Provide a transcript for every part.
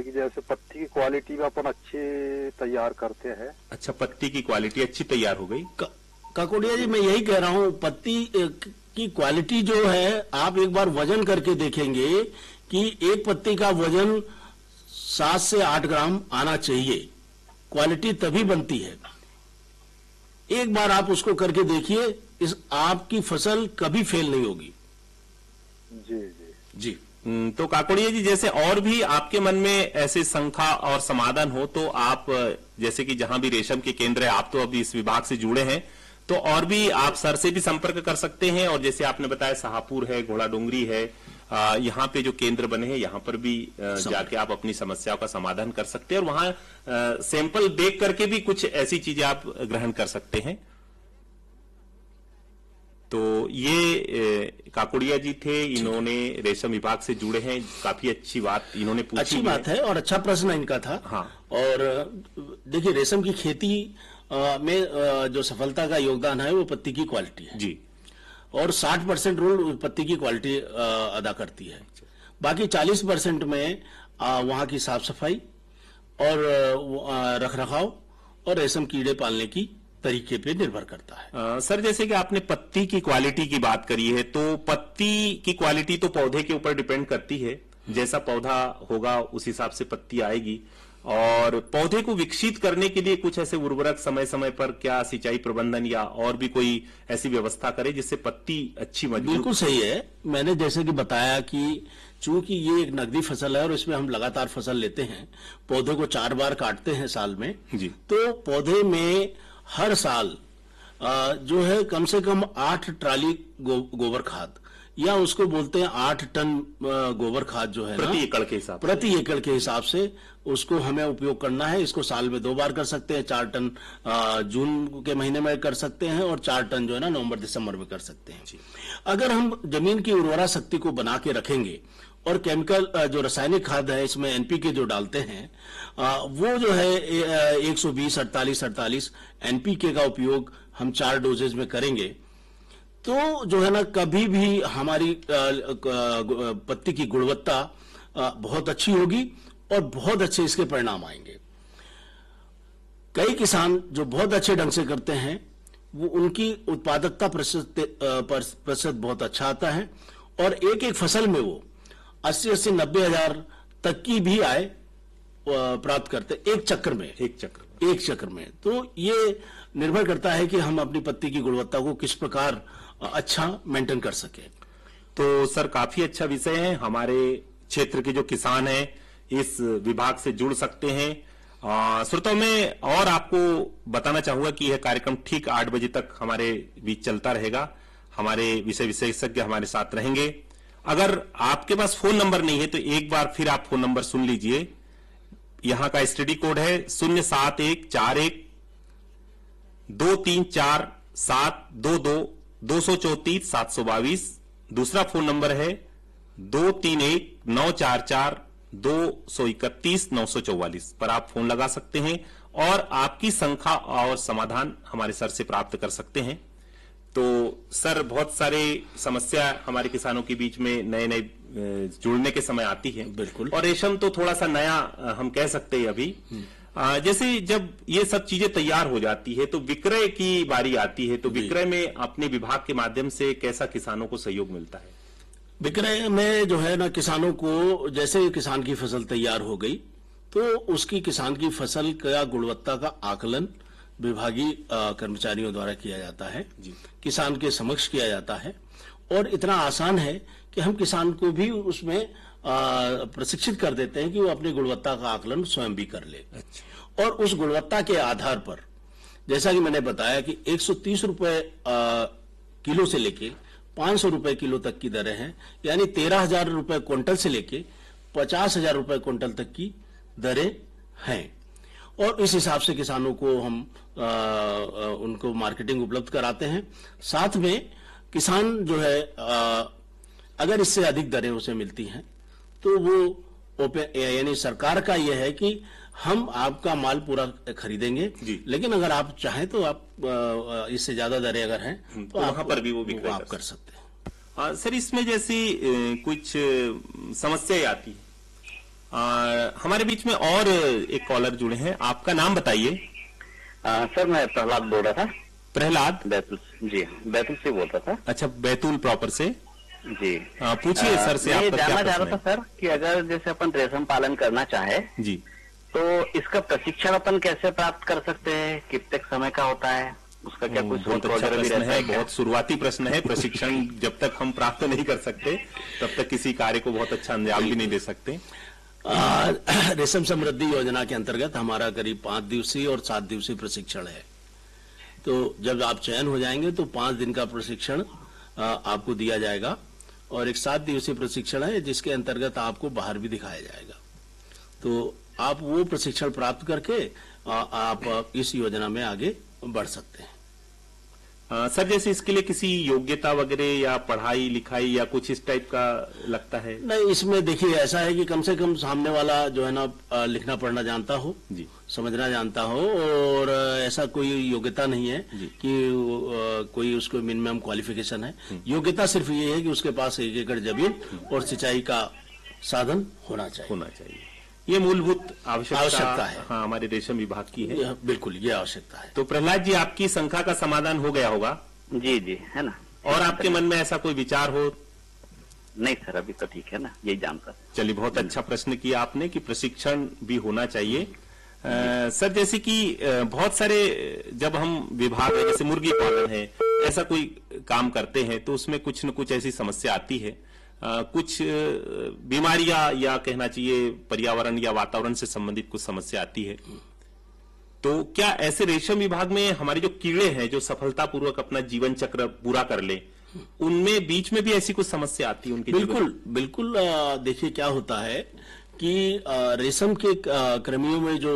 Sir कि जैसे पत्ती की क्वालिटी भी अपन अच्छी तैयार करते हैं। अच्छा, पत्ती की क्वालिटी अच्छी तैयार हो गई। काकोड़िया जी, मैं यही कह रहा हूँ, पत्ती की क्वालिटी जो है, आप एक बार वजन करके देखेंगे कि एक पत्ती का वजन 7 से 8 ग्राम आना चाहिए। क्वालिटी तभी बनती है। एक बार आप उसको करके देखिए, इस आपकी फसल कभी फेल नहीं होगी। जी जी जी। तो काकोड़िया जी, जैसे और भी आपके मन में ऐसे शंका और समाधान हो तो आप, जैसे कि जहां भी रेशम के केंद्र है, आप तो अभी इस विभाग से जुड़े हैं, तो और भी आप सर से भी संपर्क कर सकते हैं। और जैसे आपने बताया शाहपुर है, घोड़ा डोंगरी है, यहाँ पे जो केंद्र बने हैं, यहाँ पर भी जाके आप अपनी समस्याओं का समाधान कर सकते हैं और वहां सैंपल देख करके भी कुछ ऐसी चीजें आप ग्रहण कर सकते हैं। तो ये काकोड़िया जी थे, इन्होंने रेशम विभाग से जुड़े हैं। काफी अच्छी बात इन्होंने पूछी। अच्छी बात है और अच्छा प्रश्न इनका था। हाँ। और देखिए, रेशम की खेती में जो सफलता का योगदान है वो पत्ती की क्वालिटी है जी। और 60% रोल पत्ती की क्वालिटी अदा करती है। बाकी 40% में वहां की साफ सफाई और रख रखाव और रेशम कीड़े पालने की तरीके पे निर्भर करता है। सर, जैसे कि आपने पत्ती की क्वालिटी की बात करी है, तो पत्ती की क्वालिटी तो पौधे के ऊपर डिपेंड करती है। जैसा पौधा होगा उस हिसाब से पत्ती आएगी। और पौधे को विकसित करने के लिए कुछ ऐसे उर्वरक समय समय पर, क्या सिंचाई प्रबंधन या और भी कोई ऐसी व्यवस्था करे जिससे पत्ती अच्छी मजबूत। बिल्कुल सही है। मैंने जैसे कि बताया कि चूंकि ये एक नकदी फसल है और इसमें हम लगातार फसल लेते हैं, पौधे को 4 बार काटते हैं साल में जी। तो पौधे में हर साल जो है कम से कम 8 ट्राली गोबर खाद, या उसको बोलते हैं 8 टन गोबर खाद जो है प्रति एकड़ के हिसाब से, प्रति एकड़ के हिसाब से उसको हमें उपयोग करना है। इसको साल में 2 बार कर सकते हैं। 4 टन जून के महीने में कर सकते हैं और 4 टन जो है ना नवंबर दिसंबर में कर सकते हैं। अगर हम जमीन की उर्वरा शक्ति को बना के रखेंगे और केमिकल जो रासायनिक खाद है इसमें एनपीके जो डालते हैं, वो जो है 120 48 एनपीके का उपयोग हम 4 डोजेज में करेंगे तो जो है ना कभी भी हमारी पत्ती की गुणवत्ता बहुत अच्छी होगी और बहुत अच्छे इसके परिणाम आएंगे। कई किसान जो बहुत अच्छे ढंग से करते हैं वो उनकी उत्पादकता प्रतिशत बहुत अच्छा आता है और एक एक फसल में वो 80-80 90 हजार तक की भी आय प्राप्त करते एक चक्र में। तो ये निर्भर करता है कि हम अपनी पत्ती की गुणवत्ता को किस प्रकार अच्छा मेंटेन कर सके। तो सर, काफी अच्छा विषय है। हमारे क्षेत्र के जो किसान हैं इस विभाग से जुड़ सकते हैं। श्रोताओं, में और आपको बताना चाहूंगा कि यह कार्यक्रम ठीक 8 बजे तक हमारे बीच चलता रहेगा। हमारे विषय विशेषज्ञ हमारे साथ रहेंगे। अगर आपके पास फोन नंबर नहीं है तो एक बार फिर आप फोन नंबर सुन लीजिए। यहां का एसटीडी कोड है 07141 234 722 234 722। दूसरा फोन नंबर है 231 944 231 944 पर आप फोन लगा सकते हैं और आपकी शंका और समाधान हमारे सर से प्राप्त कर सकते हैं। तो सर, बहुत सारे समस्या हमारे किसानों के बीच में नए नए जुड़ने के समय आती है। बिल्कुल। और रेशम तो थोड़ा सा नया हम कह सकते हैं अभी। जैसे जब ये सब चीजें तैयार हो जाती है तो विक्रय की बारी आती है, तो विक्रय में अपने विभाग के माध्यम से कैसा किसानों को सहयोग मिलता है? विक्रय में जो है ना किसानों को, जैसे किसान की फसल तैयार हो गई तो उसकी किसान की फसल का गुणवत्ता का आकलन विभागीय कर्मचारियों द्वारा किया जाता है जी। किसान के समक्ष किया जाता है और इतना आसान है कि हम किसान को भी उसमें प्रशिक्षित कर देते हैं कि वो अपनी गुणवत्ता का आकलन स्वयं भी कर ले। अच्छा। और उस गुणवत्ता के आधार पर, जैसा कि मैंने बताया कि 130 रुपए किलो से लेके 500 रुपए किलो तक की दरें हैं, यानी 13,000 रुपए क्विंटल से लेके 50,000 रुपए क्विंटल तक की दरें हैं। और इस हिसाब से किसानों को हम उनको मार्केटिंग उपलब्ध कराते हैं। साथ में किसान जो है अगर इससे अधिक दरें उसे मिलती हैं तो वो यानी सरकार का यह है कि हम आपका माल पूरा खरीदेंगे, लेकिन अगर आप चाहें तो आप इससे ज्यादा दरें अगर हैं तो वहां पर भी वो आप कर सकते हैं। सर, इसमें जैसी कुछ समस्याएं आती है हमारे बीच में और एक कॉलर जुड़े हैं, आपका नाम बताइए। सर मैं प्रहलाद बोल रहा था। प्रहलाद? बैतूल, जी बैतूल से बोल रहा था। अच्छा, बैतूल प्रॉपर से। जी पूछिए सर से, मैं आपका क्या जानना चाह प्रश्न रहा था सर कि अगर जैसे अपन रेशम पालन करना चाहे है? जी, तो इसका प्रशिक्षण अपन कैसे प्राप्त कर सकते हैं, कितने समय का होता है, उसका क्या कोई बहुत शुल्क अच्छा वगैरह भी प्रश्न रहता है, है क्या? बहुत शुरुआती प्रश्न है। प्रशिक्षण जब तक हम प्राप्त नहीं कर सकते तब तक किसी कार्य को बहुत अच्छा अंजाम भी नहीं दे सकते। रेशम समृद्धि योजना के अंतर्गत हमारा करीब 5 दिवसीय और 7 दिवसीय प्रशिक्षण है। तो जब आप चयन हो जाएंगे तो 5 दिन का प्रशिक्षण आपको दिया जाएगा और एक 7 दिवसीय प्रशिक्षण है जिसके अंतर्गत आपको बाहर भी दिखाया जाएगा। तो आप वो प्रशिक्षण प्राप्त करके आप इस योजना में आगे बढ़ सकते हैं। सर जैसे इसके लिए किसी योग्यता वगैरह या पढ़ाई लिखाई या कुछ इस टाइप का लगता है? नहीं, इसमें देखिए ऐसा है कि कम से कम सामने वाला जो है ना लिखना पढ़ना जानता हो जी, समझना समझना जानता हो, और ऐसा कोई योग्यता नहीं है कि कोई उसको मिनिमम क्वालिफिकेशन है। योग्यता सिर्फ ये है कि उसके पास 1 एकड़ जमीन और सिंचाई का साधन होना चाहिए। ये मूलभूत आवश्यकता है। हाँ, हमारे रेशम विभाग की है। बिल्कुल, ये आवश्यकता है। तो प्रहलाद जी, आपकी शंका का समाधान हो गया होगा? जी जी, है ना। और आपके मन में ऐसा कोई विचार हो? नहीं सर, अभी तो ठीक है ना, यही जानता। चलिए, बहुत अच्छा प्रश्न किया आपने कि प्रशिक्षण भी होना चाहिए। सर जैसे कि बहुत सारे जब हम विभाग है, जैसे मुर्गी पालन है, ऐसा कोई काम करते हैं तो उसमें कुछ न कुछ ऐसी समस्या आती है, कुछ बीमारियां या कहना चाहिए पर्यावरण या वातावरण से संबंधित कुछ समस्या आती है। तो क्या ऐसे रेशम विभाग में हमारे जो कीड़े हैं जो सफलतापूर्वक अपना जीवन चक्र पूरा कर ले, उनमें बीच में भी ऐसी कुछ समस्या आती है उनके? बिल्कुल। देखिए क्या होता है कि रेशम के कृमियों में जो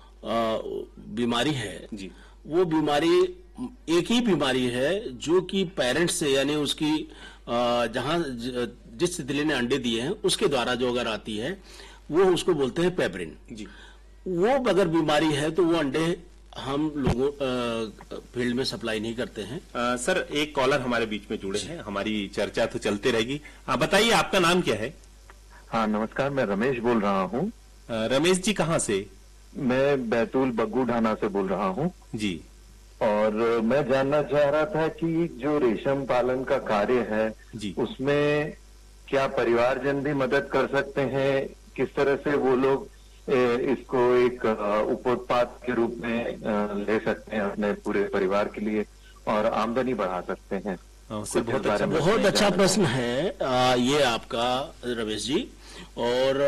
बीमारी है जी, वो बीमारी एक ही बीमारी है जो कि पेरेंट्स से, यानी उसकी जहां जिस तितली ने अंडे दिए हैं उसके द्वारा जो अगर आती है वो उसको बोलते हैं पेब्रिन जी। वो अगर बीमारी है तो वो अंडे हम लोगों फील्ड में सप्लाई नहीं करते हैं। सर एक कॉलर हमारे बीच में जुड़े हैं, हमारी चर्चा तो चलते रहेगी। बताइए आपका नाम क्या है? हाँ नमस्कार, मैं रमेश बोल रहा हूँ। रमेश जी कहाँ से? मैं बैतूल बग्गू ढाना से बोल रहा हूँ जी। और मैं जानना चाह रहा था कि जो रेशम पालन का कार्य है जी, उसमें क्या परिवारजन भी मदद कर सकते हैं? किस तरह से वो लोग इसको एक उपोत्पाद के रूप में ले सकते हैं अपने पूरे परिवार के लिए और आमदनी बढ़ा सकते हैं? सर बहुत अच्छा प्रश्न है ये आपका रमेश जी। और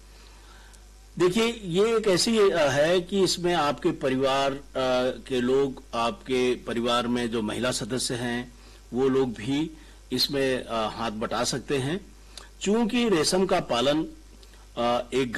देखिए ये एक ऐसी है कि इसमें आपके परिवार के लोग, आपके परिवार में जो महिला सदस्य हैं वो लोग भी इसमें हाथ बटा सकते हैं। चूंकि रेशम का पालन एक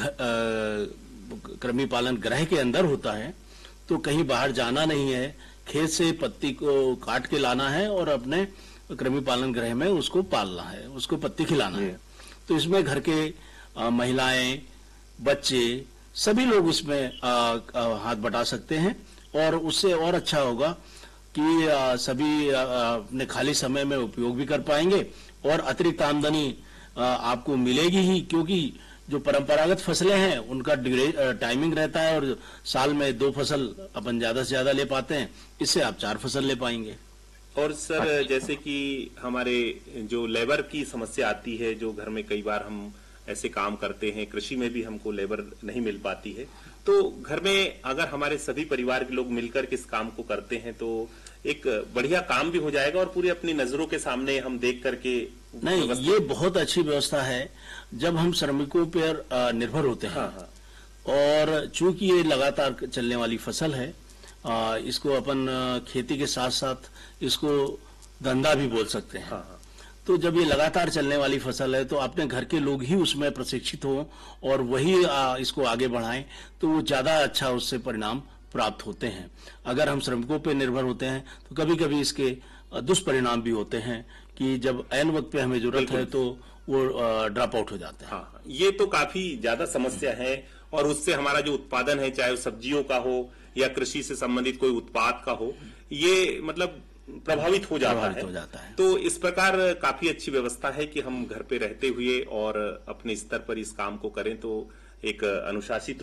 कृमि पालन गृह के अंदर होता है तो कहीं बाहर जाना नहीं है, खेत से पत्ती को काट के लाना है और अपने कृमि पालन गृह में उसको पालना है, उसको पत्ती खिलाना है। तो इसमें घर के महिलाएं, बच्चे, सभी लोग इसमें हाथ बटा सकते हैं और उससे और अच्छा होगा कि सभी अपने खाली समय में उपयोग भी कर पाएंगे और अतिरिक्त आमदनी आपको मिलेगी ही, क्योंकि जो परंपरागत फसलें हैं उनका टाइमिंग रहता है और साल में 2 फसल अपन ज्यादा से ज्यादा ले पाते हैं, इससे आप 4 फसल ले पाएंगे। और सर जैसे कि हमारे जो लेबर की समस्या आती है, जो घर में कई बार हम ऐसे काम करते हैं, कृषि में भी हमको लेबर नहीं मिल पाती है, तो घर में अगर हमारे सभी परिवार के लोग मिलकर के इस काम को करते हैं तो एक बढ़िया काम भी हो जाएगा और पूरी अपनी नजरों के सामने हम देख करके। नहीं, ये बहुत अच्छी व्यवस्था है जब हम श्रमिकों पर निर्भर होते हैं। हाँ। और चूंकि ये लगातार चलने वाली फसल है, इसको अपन खेती के साथ साथ इसको धंधा भी बोल सकते हैं। हाँ। तो जब ये लगातार चलने वाली फसल है तो अपने घर के लोग ही उसमें प्रशिक्षित हों और वही इसको आगे बढ़ाएं तो वो ज्यादा अच्छा उससे परिणाम प्राप्त होते हैं। अगर हम श्रमिकों पर निर्भर होते हैं तो कभी कभी इसके दुष्परिणाम भी होते हैं कि जब ऐन वक्त पे हमें जरूरत है तो वो ड्रॉप आउट हो जाते हैं। हाँ, ये तो काफी ज्यादा समस्या है और उससे हमारा जो उत्पादन है, चाहे वो सब्जियों का हो या कृषि से संबंधित कोई उत्पाद का हो, ये मतलब प्रभावित हो जाता है। तो इस प्रकार काफी अच्छी व्यवस्था है कि हम घर पे रहते हुए और अपने स्तर पर इस काम को करें तो एक अनुशासित